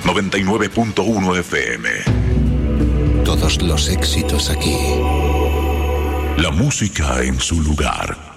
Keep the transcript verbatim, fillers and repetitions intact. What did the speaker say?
noventa y nueve punto uno F M. Todos los éxitos aquí. La música en su lugar.